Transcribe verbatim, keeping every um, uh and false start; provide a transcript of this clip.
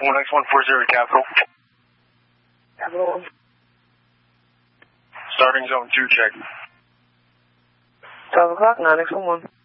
one X one four zero Capital. Capital. Starting zone two check. twelve o'clock, nine X one one.